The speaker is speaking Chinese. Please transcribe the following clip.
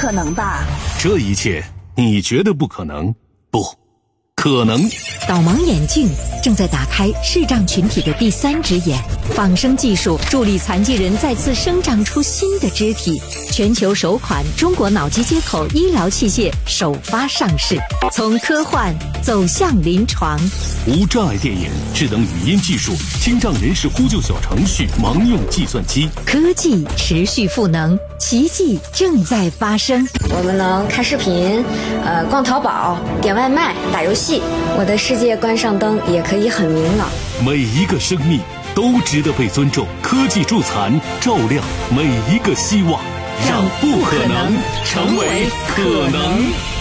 可能吧？ 这一切你觉得不可能？不可能。 导盲眼镜正在打开视障群体的第3只眼，仿生技术助力残疾人再次生长出新的肢体。全球首款中国脑机接口医疗器械首发上市，从科幻走向临床。 无障碍电影、智能语音技术、听障人士呼救小程序、盲用计算机， 科技持续赋能，奇迹正在发生。 我们能看视频，逛淘宝、点外卖、打游戏。我的世界关上灯也可以很明朗。 每一个生命都值得被尊重。科技助残，照亮每一个希望，让不可能成为可能。